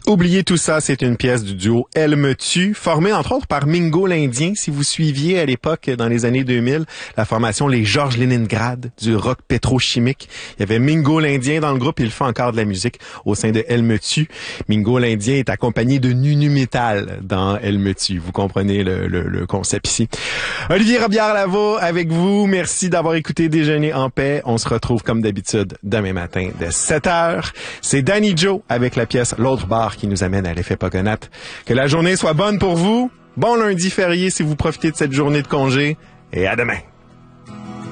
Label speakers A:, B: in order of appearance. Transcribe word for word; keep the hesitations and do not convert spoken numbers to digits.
A: Oubliez tout ça, c'est une pièce du duo Elle me tue, formée entre autres par Mingo l'Indien. Si vous suiviez à l'époque, dans les années deux mille, la formation Les Georges Leningrad du rock pétrochimique. Il y avait Mingo l'Indien dans le groupe, il fait encore de la musique au sein de Elle me tue. Mingo l'Indien est accompagné de Nunu Metal dans Elle me tue. Vous comprenez le, le, le concept ici. Olivier Robillard-Lavo avec vous. Merci d'avoir écouté Déjeuner en paix. On se retrouve comme d'habitude demain matin dès sept heures. C'est Danny Joe avec la pièce L'autre bar qui nous amène à l'effet Pogonate. Que la journée soit bonne pour vous. Bon lundi férié si vous profitez de cette journée de congé. Et à demain.